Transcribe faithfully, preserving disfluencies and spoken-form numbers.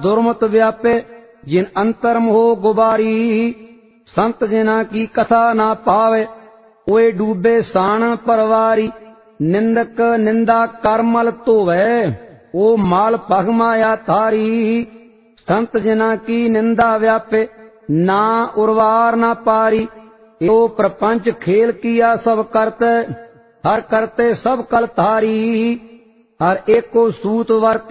दुर्मत व्यापे जिन अंतर मोह गुबारी। संत जिना की कथा ना पावे ओए डूबे सान परवारी। निंदक निंदा करमल धोवे ओ माल पगमाया थारी। संत जिना की निंदा व्यापे ना उर्वार ना पारी। यो प्रपंच खेल किया सब करते हर करते सब कल थारी। हर एको सूत वर्त